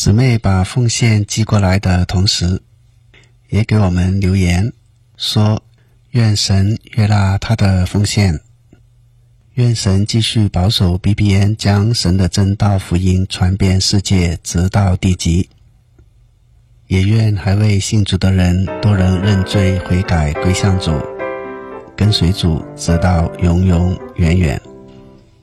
姊妹把奉献寄过来的同时，也给我们留言说，愿神悦纳他的奉献，愿神继续保守 BBN 将神的真道福音传遍世界，直到地极。也愿还未信主的人都能认罪悔改归向主，跟随主直到永永远远。